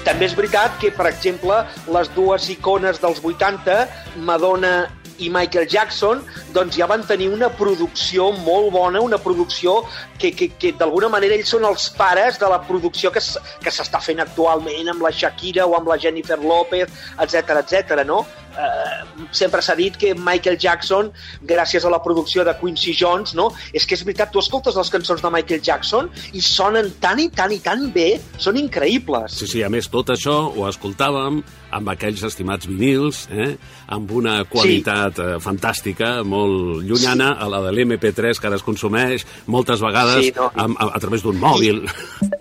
també és veritat que, per exemple, les dues icones dels 80, Madonna i Michael Jackson, doncs ja van tenir una producció molt bona, una producció que d'alguna manera ells són els pares de la producció que s'està fent actualment amb la Shakira o amb la Jennifer López, etc., no? Sempre s'ha dit que Michael Jackson, gràcies a la producció de Quincy Jones, no? És que és veritat, tu escoltes les cançons de Michael Jackson i sonen tan i tan bé, són increïbles. Sí, a més, tot això ho escoltàvem amb aquells estimats vinils, amb una qualitat fantàstica, molt llunyana a la de l'MP3 que ara es consumeix moltes vegades a través d'un mòbil.